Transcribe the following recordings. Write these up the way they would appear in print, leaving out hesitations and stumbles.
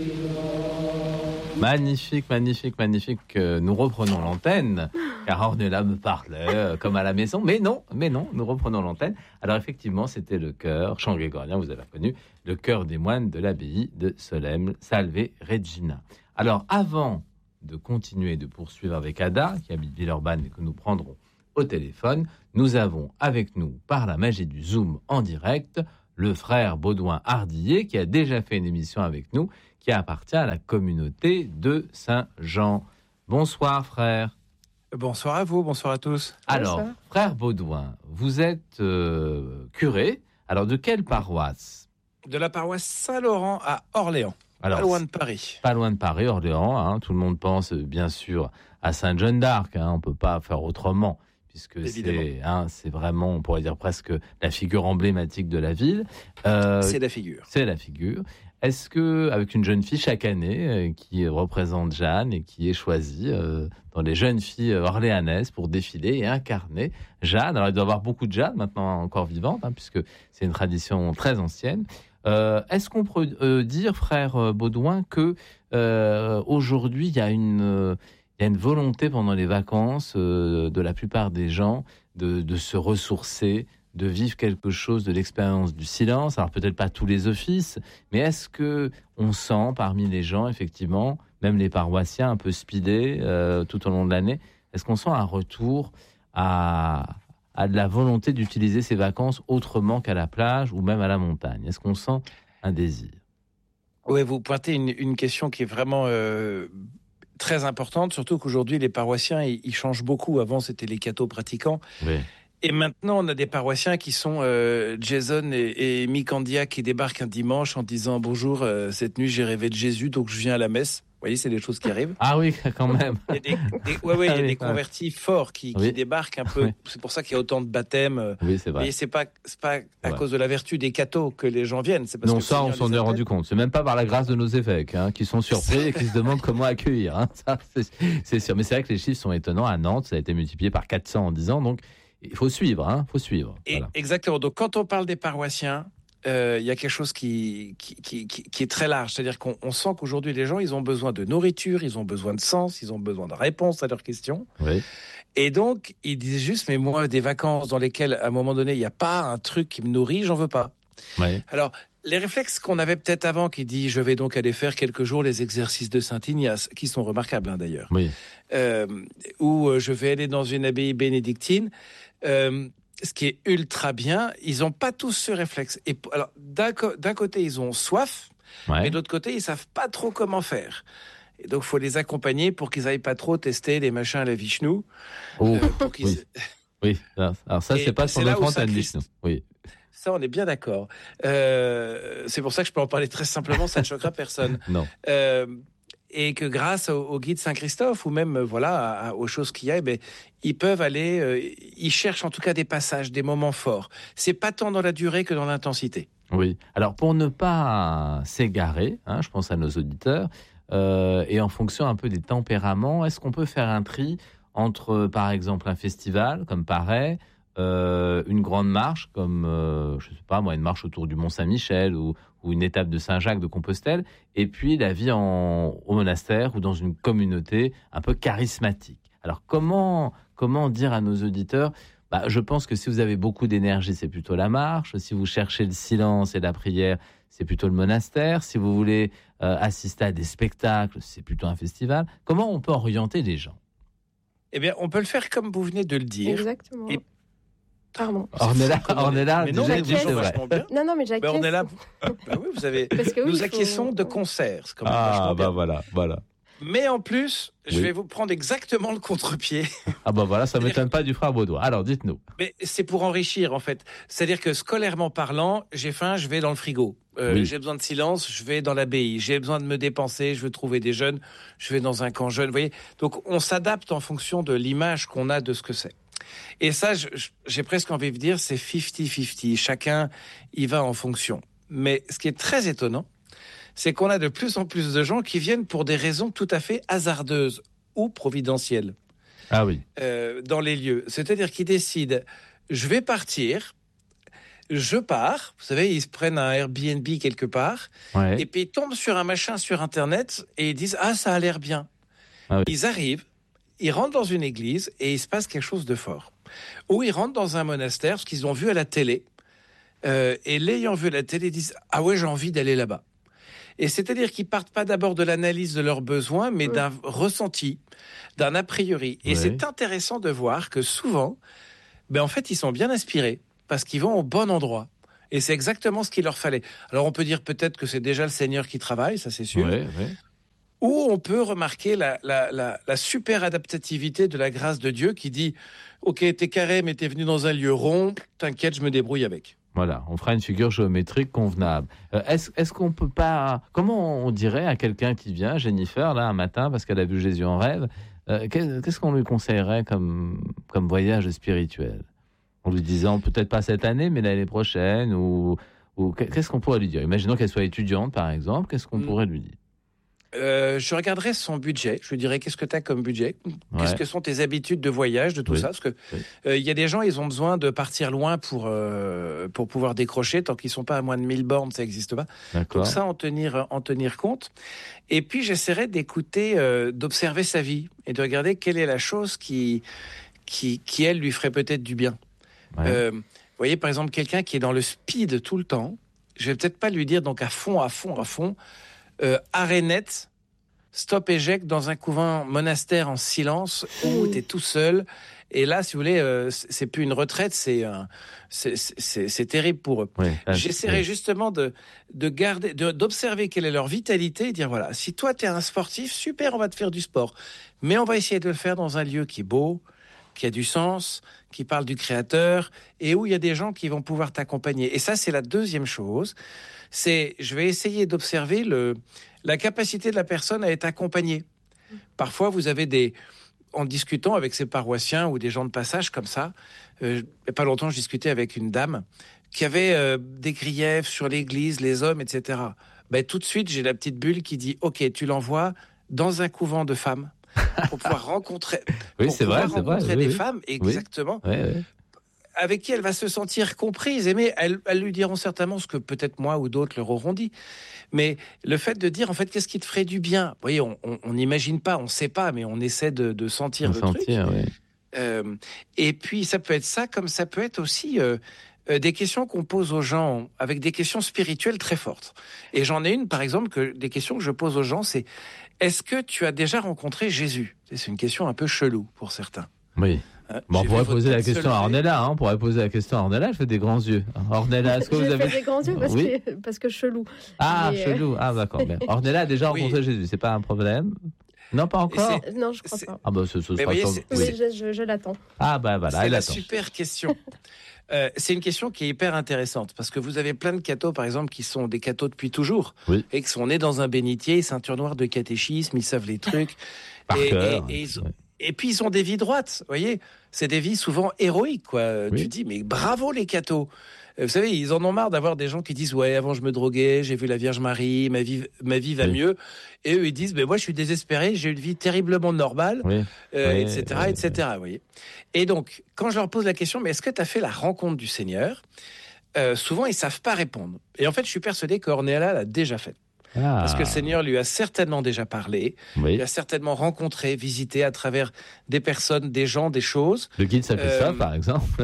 Magnifique, magnifique, magnifique. Nous reprenons l'antenne, car Ornella me parlait comme à la maison. Mais non, nous reprenons l'antenne. Alors effectivement, c'était le chœur, chant grégorien, vous avez reconnu, le chœur des moines de l'abbaye de Solesmes, Salve Regina. Alors avant de continuer, de poursuivre avec Ada, qui habite Villeurbanne et que nous prendrons au téléphone, nous avons avec nous, par la magie du Zoom en direct, le frère Baudouin Hardillet, qui a déjà fait une émission avec nous, qui appartient à la communauté de Saint-Jean. Bonsoir, frère. Bonsoir à vous, bonsoir à tous. Alors, Bonsoir. frère Baudouin, vous êtes curé. Alors, de quelle paroisse ? De la paroisse Saint-Laurent à Orléans, Alors, pas loin de Paris. Pas loin de Paris, Orléans. Hein. Tout le monde pense, bien sûr, à Sainte-Jeanne d'Arc. Hein. On ne peut pas faire autrement, puisque c'est vraiment, on pourrait dire presque la figure emblématique de la ville. C'est la figure. C'est la figure. Est-ce que, avec une jeune fille chaque année qui représente Jeanne et qui est choisie dans les jeunes filles orléanaises pour défiler et incarner Jeanne, alors il doit y avoir beaucoup de Jeanne maintenant encore vivantes, hein, puisque c'est une tradition très ancienne. Est-ce qu'on peut dire, frère Baudouin, que aujourd'hui il y a une volonté pendant les vacances de la plupart des gens de se ressourcer, de vivre quelque chose de l'expérience du silence. Alors peut-être pas tous les offices, mais est-ce que on sent parmi les gens, effectivement, même les paroissiens un peu speedés tout au long de l'année, est-ce qu'on sent un retour à de la volonté d'utiliser ces vacances autrement qu'à la plage ou même à la montagne ? Est-ce qu'on sent un désir ? Oui, vous pointez une question qui est vraiment très importante, surtout qu'aujourd'hui les paroissiens ils changent beaucoup. Avant c'était les cathos pratiquants. Oui. Et maintenant, on a des paroissiens qui sont Jason et Micandia qui débarquent un dimanche en disant « Bonjour, cette nuit j'ai rêvé de Jésus, donc je viens à la messe ». Vous voyez, c'est des choses qui arrivent. Ah oui, quand même. Il y a des convertis forts qui débarquent un peu. Oui. C'est pour ça qu'il y a autant de baptêmes. Oui, c'est vrai. Et c'est pas à cause de la vertu des cathos que les gens viennent. C'est parce Non, que ça, on s'en est rendu compte. C'est même pas par la grâce de nos évêques, hein, qui sont surpris et qui se demandent comment accueillir. Hein. Ça, c'est sûr. Mais c'est vrai que les chiffres sont étonnants. À Nantes, ça a été multiplié par 400 en 10 ans. Donc, il faut suivre. Faut suivre. Voilà. Exactement. Donc, quand on parle des paroissiens, il y a quelque chose qui est très large. C'est-à-dire qu'on sent qu'aujourd'hui, les gens, ils ont besoin de nourriture, ils ont besoin de sens, ils ont besoin de réponses à leurs questions. Oui. Et donc, ils disent juste, mais moi, des vacances dans lesquelles, à un moment donné, il n'y a pas un truc qui me nourrit, j'en veux pas. Oui. Alors, les réflexes qu'on avait peut-être avant, qui dit, je vais donc aller faire quelques jours les exercices de Saint-Ignace, qui sont remarquables, hein, d'ailleurs. Oui. Ou je vais aller dans une abbaye bénédictine. Ce qui est ultra bien, ils n'ont pas tous ce réflexe. Et alors, d'un côté, ils ont soif, mais de l'autre côté, ils savent pas trop comment faire. Et donc, faut les accompagner pour qu'ils aillent pas trop tester les machins à la Vishnu. Pour qu'ils... Oui. Alors ça, c'est pas sur notre antenne, Vishnu. Oui. Ça, on est bien d'accord. C'est pour ça que je peux en parler très simplement, ça ne choquera personne. Non. Et que grâce au guide Saint-Christophe, ou même aux choses qu'il y a, ils peuvent aller, ils cherchent en tout cas des passages, des moments forts. C'est pas tant dans la durée que dans l'intensité. Oui. Alors pour ne pas s'égarer, je pense à nos auditeurs, et en fonction un peu des tempéraments, est-ce qu'on peut faire un tri entre, par exemple, un festival comme Paray, une grande marche comme, je sais pas moi, une marche autour du Mont Saint-Michel ou une étape de Saint-Jacques de Compostelle, et puis la vie au monastère ou dans une communauté un peu charismatique. Alors comment dire à nos auditeurs, je pense que si vous avez beaucoup d'énergie, c'est plutôt la marche. Si vous cherchez le silence et la prière, c'est plutôt le monastère. Si vous voulez assister à des spectacles, c'est plutôt un festival. Comment on peut orienter les gens ? Eh bien, on peut le faire comme vous venez de le dire. Exactement. Et... Pardon. Ornella, mais non, déjà, c'est vachement bien. Non, mais j'acquiesce. Ornella, oui, vous avez. Nous acquiesçons de concert. C'est quand même vachement bien. Voilà. Mais en plus, je vais vous prendre exactement le contre-pied. Ça ne m'étonne pas du frère Baudouin. Alors, dites-nous. Mais c'est pour enrichir, en fait. C'est-à-dire que scolairement parlant, j'ai faim, je vais dans le frigo. J'ai besoin de silence, je vais dans l'abbaye. J'ai besoin de me dépenser, je veux trouver des jeunes, je vais dans un camp jeune. Vous voyez ? Donc, on s'adapte en fonction de l'image qu'on a de ce que c'est. Et ça, j'ai presque envie de dire, c'est 50-50. Chacun y va en fonction. Mais ce qui est très étonnant, c'est qu'on a de plus en plus de gens qui viennent pour des raisons tout à fait hasardeuses ou providentielles. Ah oui. Dans les lieux. C'est-à-dire qu'ils décident, je vais partir, je pars. Vous savez, ils se prennent un Airbnb quelque part. Ouais. Et puis ils tombent sur un machin sur Internet et ils disent « Ah, ça a l'air bien ». Ils arrivent, ils rentrent dans une église et il se passe quelque chose de fort. Ou ils rentrent dans un monastère, ce qu'ils ont vu à la télé. Et l'ayant vu à la télé, ils disent « Ah ouais, j'ai envie d'aller là-bas ». Et c'est-à-dire qu'ils partent pas d'abord de l'analyse de leurs besoins, mais d'un ressenti, d'un a priori. Et c'est intéressant de voir que souvent, en fait, ils sont bien inspirés parce qu'ils vont au bon endroit. Et c'est exactement ce qu'il leur fallait. Alors on peut dire peut-être que c'est déjà le Seigneur qui travaille, ça c'est sûr. Ou on peut remarquer la super adaptativité de la grâce de Dieu qui dit « Ok, t'es carré, mais t'es venu dans un lieu rond, t'inquiète, je me débrouille avec ». Voilà, on fera une figure géométrique convenable. Est-ce qu'on peut pas... Comment on dirait à quelqu'un qui vient, Jennifer, là, un matin, parce qu'elle a vu Jésus en rêve, qu'est-ce qu'on lui conseillerait comme voyage spirituel ? En lui disant, peut-être pas cette année, mais l'année prochaine, ou qu'est-ce qu'on pourrait lui dire ? Imaginons qu'elle soit étudiante, par exemple, qu'est-ce qu'on pourrait lui dire ? Je regarderai son budget. Je lui dirais qu'est-ce que tu as comme budget, qu'est-ce que sont tes habitudes de voyage, de tout ça, parce que il y a des gens, ils ont besoin de partir loin pour pouvoir décrocher. Tant qu'ils sont pas à moins de 1000 bornes, ça n'existe pas. Donc ça, en tenir compte. Et puis j'essaierai d'écouter, d'observer sa vie et de regarder quelle est la chose qui elle lui ferait peut-être du bien. Vous voyez, par exemple, quelqu'un qui est dans le speed tout le temps, je vais peut-être pas lui dire donc à fond. Arrêt net, stop éjecte dans un couvent monastère en silence où tu es tout seul. Et là, si vous voulez, c'est plus une retraite, c'est terrible pour eux. J'essaierai justement d'observer quelle est leur vitalité et dire voilà, si toi tu es un sportif, super, on va te faire du sport. Mais on va essayer de le faire dans un lieu qui est beau, qui a du sens, qui parle du Créateur et où il y a des gens qui vont pouvoir t'accompagner. Et ça, c'est la deuxième chose. Je vais essayer d'observer la capacité de la personne à être accompagnée. Parfois, vous avez en discutant avec ses paroissiens ou des gens de passage comme ça, il n'y a pas longtemps, je discutais avec une dame qui avait des griefs sur l'Église, les hommes, etc. Tout de suite, j'ai la petite bulle qui dit « Ok, tu l'envoies dans un couvent de femmes pour pouvoir rencontrer, des femmes, exactement. » Avec qui elle va se sentir comprise, aimée. Elles lui diront certainement ce que peut-être moi ou d'autres leur auront dit. Mais le fait de dire, en fait, qu'est-ce qui te ferait du bien ? Vous voyez, on n'imagine pas, on ne sait pas, mais on essaie de sentir le truc. Et puis, ça peut être ça, comme ça peut être aussi des questions qu'on pose aux gens, avec des questions spirituelles très fortes. Et j'en ai une, par exemple, des questions que je pose aux gens, c'est « Est-ce que tu as déjà rencontré Jésus ?» C'est une question un peu chelou pour certains. Oui. On pourrait poser la question à Ornella. On pourrait poser la question à Ornella. Elle fait des grands yeux. Ornella, est-ce que vous avez... fait des grands yeux parce que chelou. Ah, chelou. Ah, d'accord. Mais Ornella a déjà rencontré Jésus. C'est pas un problème. Non, pas encore. Non, je crois pas. Ah bah, ce sera voyez, je l'attends. Ah bah voilà, c'est elle la attend. Super question. C'est une question qui est hyper intéressante parce que vous avez plein de cathos, par exemple, qui sont des cathos depuis toujours et qui sont nés dans un bénitier, ceinture noire de catéchisme, ils savent les trucs. Par cœur. Et puis ils ont des vies droites, vous voyez. C'est des vies souvent héroïques, quoi. Tu dis, mais bravo les cathos. Vous savez, ils en ont marre d'avoir des gens qui disent ouais, avant je me droguais, j'ai vu la Vierge Marie, ma vie va mieux. Et eux ils disent mais moi je suis désespéré, j'ai une vie terriblement normale, etc. Vous voyez. Et donc quand je leur pose la question mais est-ce que tu as fait la rencontre du Seigneur, souvent ils savent pas répondre. Et en fait je suis persuadé qu'Ornella l'a déjà fait. Parce que le Seigneur lui a certainement déjà parlé, il a certainement rencontré, visité à travers des personnes, des gens, des choses. Le guide s'appelle ça, par exemple.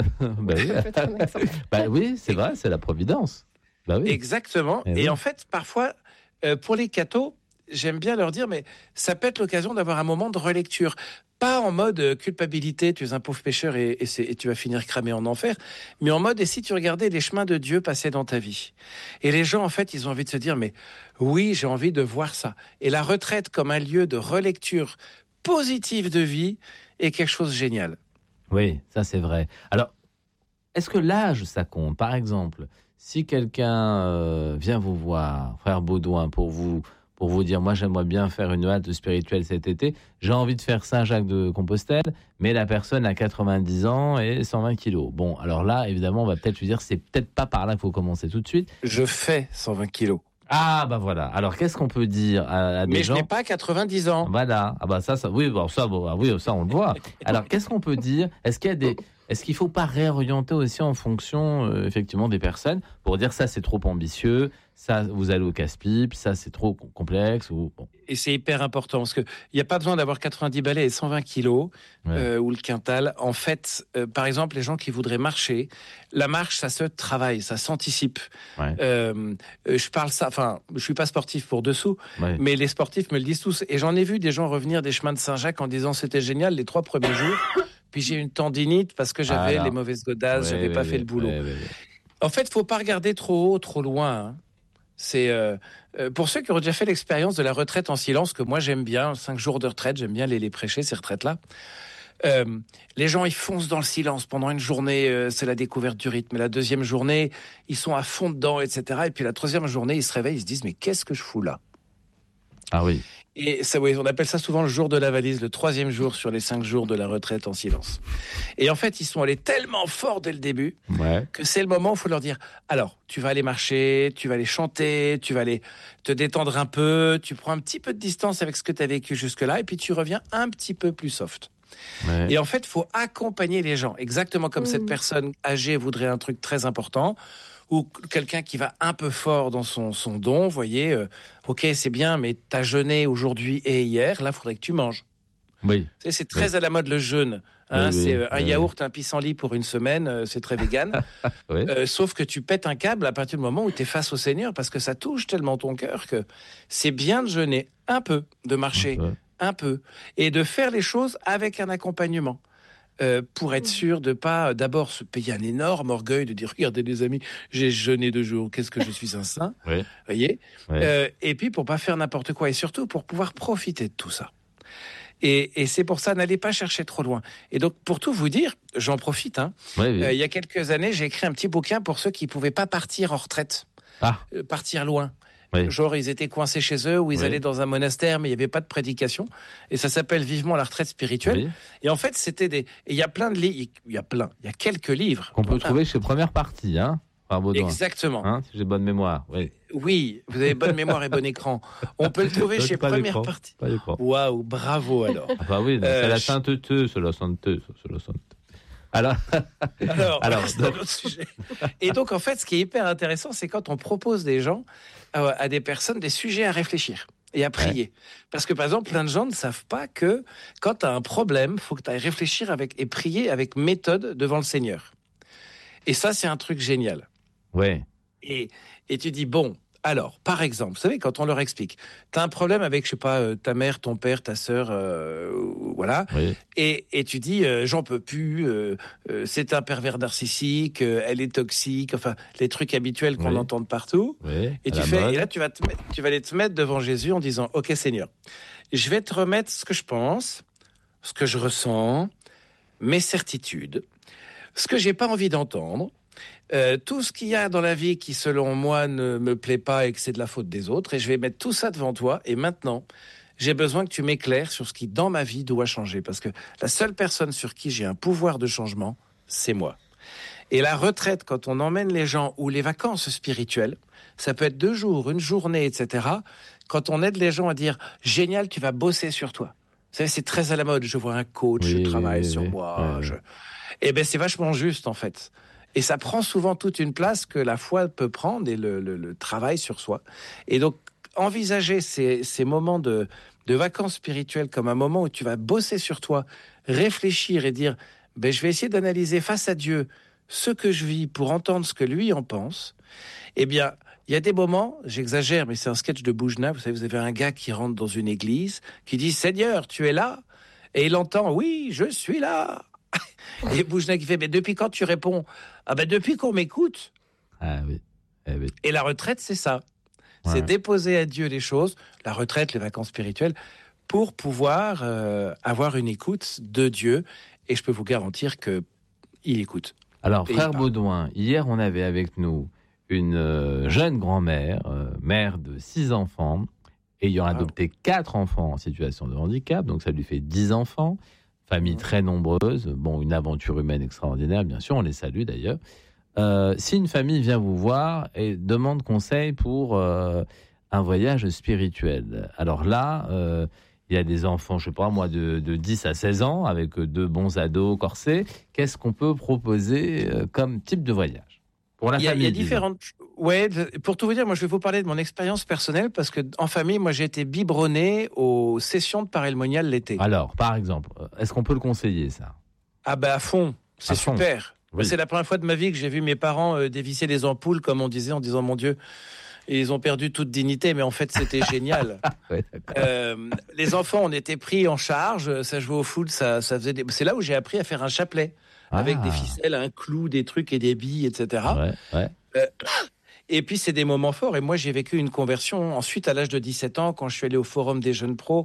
Oui, c'est vrai, c'est la providence. Exactement. Et en fait, parfois, pour les cathos, j'aime bien leur dire, mais ça peut être l'occasion d'avoir un moment de relecture. Pas en mode culpabilité, tu es un pauvre pécheur et tu vas finir cramé en enfer, mais en mode, et si tu regardais les chemins de Dieu passer dans ta vie ? Et les gens, en fait, ils ont envie de se dire, mais oui, j'ai envie de voir ça. Et la retraite comme un lieu de relecture positive de vie est quelque chose de génial. Oui, ça c'est vrai. Alors, est-ce que l'âge, ça compte ? Par exemple, si quelqu'un vient vous voir, frère Baudouin, pour vous dire, moi j'aimerais bien faire une halte spirituelle cet été, j'ai envie de faire Saint-Jacques-de-Compostelle, mais la personne a 90 ans et 120 kilos. Bon, alors là, évidemment, on va peut-être lui dire, c'est peut-être pas par là qu'il faut commencer tout de suite. Je fais 120 kilos. Ah, bah voilà. Alors, qu'est-ce qu'on peut dire à des gens ? Mais je n'ai pas 90 ans. Voilà. Ah bah ça, oui, bon, ça, on le voit. Alors, qu'est-ce qu'on peut dire ? Est-ce qu'il y a Est-ce qu'il ne faut pas réorienter aussi en fonction, effectivement, des personnes pour dire ça, c'est trop ambitieux, ça, vous allez au casse-pipe, ça, c'est trop complexe ou... Bon. Et c'est hyper important parce qu'il n'y a pas besoin d'avoir 90 balais et 120 kilos ou le quintal. En fait, par exemple, les gens qui voudraient marcher, la marche, ça se travaille, ça s'anticipe. Ouais. Je parle ça, enfin, je suis pas sportif pour dessous, mais les sportifs me le disent tous. Et j'en ai vu des gens revenir des chemins de Saint-Jacques en disant c'était génial les 3 premiers jours. Puis j'ai eu une tendinite parce que j'avais les mauvaises godasses, j'avais pas fait le boulot. En fait, faut pas regarder trop haut, trop loin. Hein. C'est pour ceux qui ont déjà fait l'expérience de la retraite en silence, que moi j'aime bien, 5 jours de retraite, j'aime bien les prêcher, ces retraites-là. Les gens, ils foncent dans le silence pendant une journée, c'est la découverte du rythme. Et la deuxième journée, ils sont à fond dedans, etc. Et puis la troisième journée, ils se réveillent, ils se disent, mais qu'est-ce que je fous là ? Ah oui. Et ça, oui, on appelle ça souvent le jour de la valise, le 3e jour sur les 5 jours de la retraite en silence. Et en fait, ils sont allés tellement fort dès le début que c'est le moment où il faut leur dire, alors, tu vas aller marcher, tu vas aller chanter, tu vas aller te détendre un peu, tu prends un petit peu de distance avec ce que tu as vécu jusque-là, et puis tu reviens un petit peu plus soft. Ouais. Et en fait, il faut accompagner les gens, exactement comme cette personne âgée voudrait un truc très important, ou quelqu'un qui va un peu fort dans son don, vous voyez, ok, c'est bien, mais t'as jeûné aujourd'hui et hier, là, il faudrait que tu manges. Oui. C'est très à la mode le jeûne. Hein, c'est un yaourt, un pissenlit pour une semaine, c'est très vegan. Sauf que tu pètes un câble à partir du moment où tu es face au Seigneur, parce que ça touche tellement ton cœur que c'est bien de jeûner un peu, de marcher un peu, et de faire les choses avec un accompagnement. Pour être sûr de pas d'abord se payer un énorme orgueil de dire regardez les amis, j'ai jeûné 2 jours, qu'est-ce que je suis un saint, voyez, et puis pour pas faire n'importe quoi et surtout pour pouvoir profiter de tout ça. Et c'est pour ça, n'allez pas chercher trop loin. Et donc pour tout vous dire, j'en profite. Il y a quelques années, j'ai écrit un petit bouquin pour ceux qui pouvaient pas partir en retraite, partir loin. Genre, ils étaient coincés chez eux ou ils allaient dans un monastère, mais il n'y avait pas de prédication. Et ça s'appelle Vivement la retraite spirituelle. Et en fait, c'était des. Et il y a plein de livres. Il y a quelques livres. Qu'on peut trouver chez Première Partie, hein, par Baudouin. Exactement. Si j'ai bonne mémoire. Oui, vous avez bonne mémoire et bon écran. On peut le trouver chez Première Partie. Waouh, bravo alors. Enfin, oui, c'est la sainteté, c'est la sainteté. Alors, c'est un autre sujet. Et donc, en fait, ce qui est hyper intéressant, c'est quand on propose des gens, à des personnes, des sujets à réfléchir et à prier. Parce que, par exemple, plein de gens ne savent pas que quand tu as un problème, il faut que tu ailles réfléchir et prier avec méthode devant le Seigneur. Et ça, c'est un truc génial. Et tu dis, bon, alors, par exemple, vous savez, quand on leur explique, tu as un problème avec, je sais pas, ta mère, ton père, ta sœur, voilà, et tu dis, j'en peux plus, c'est un pervers narcissique, elle est toxique, enfin, les trucs habituels qu'on entend de partout. Et là, tu vas aller te mettre devant Jésus en disant, ok Seigneur, je vais te remettre ce que je pense, ce que je ressens, mes certitudes, ce que j'ai pas envie d'entendre. Tout ce qu'il y a dans la vie qui, selon moi, ne me plaît pas et que c'est de la faute des autres, et je vais mettre tout ça devant toi, et maintenant, j'ai besoin que tu m'éclaires sur ce qui, dans ma vie, doit changer, parce que la seule personne sur qui j'ai un pouvoir de changement, c'est moi. Et la retraite, quand on emmène les gens, ou les vacances spirituelles, ça peut être 2 jours, une journée, etc., quand on aide les gens à dire « Génial, tu vas bosser sur toi ». Vous savez, c'est très à la mode, je vois un coach, je travaille sur moi, Eh bien, c'est vachement juste, en fait. Et ça prend souvent toute une place que la foi peut prendre et le travail sur soi. Et donc, envisager ces moments de vacances spirituelles comme un moment où tu vas bosser sur toi, réfléchir et dire je vais essayer d'analyser face à Dieu ce que je vis pour entendre ce que lui en pense. Eh bien, il y a des moments, j'exagère, mais c'est un sketch de Boujna. Vous savez, vous avez un gars qui rentre dans une église, qui dit « Seigneur, tu es là ?» Et il entend « Oui, je suis là !» Et Boujna qui fait « Mais depuis quand tu réponds ?»« Ah ben depuis qu'on m'écoute. » Et la retraite, c'est ça. C'est déposer à Dieu les choses, la retraite, les vacances spirituelles, pour pouvoir avoir une écoute de Dieu. Et je peux vous garantir qu'il écoute. Alors, frère Baudouin, hier, on avait avec nous une jeune grand-mère, mère de 6 enfants, ayant adopté 4 enfants en situation de handicap, donc ça lui fait 10 enfants, famille très nombreuse, bon, une aventure humaine extraordinaire, bien sûr, on les salue d'ailleurs. Si une famille vient vous voir et demande conseil pour un voyage spirituel, alors là, il y a des enfants, je sais pas moi, de 10 à 16 ans, avec 2 bons ados corsés. Qu'est-ce qu'on peut proposer comme type de voyage pour la famille? Il y a différentes. Ouais, pour tout vous dire, moi je vais vous parler de mon expérience personnelle parce que en famille, moi j'ai été biberonné aux sessions de parémonial l'été. Alors, par exemple, est-ce qu'on peut le conseiller, ça? Ah bah à fond, c'est À fond. super. Oui. C'est la première fois de ma vie que j'ai vu mes parents dévisser les ampoules, comme on disait, en disant mon Dieu. Et ils ont perdu toute dignité, mais en fait c'était génial. Ouais, Les enfants, on était pris en charge, ça jouait au foot, ça faisait. C'est là où j'ai appris à faire un chapelet avec des ficelles, un clou, des trucs et des billes, etc. Ouais. Et puis, c'est des moments forts. Et moi, j'ai vécu une conversion ensuite à l'âge de 17 ans, quand je suis allé au Forum des jeunes pros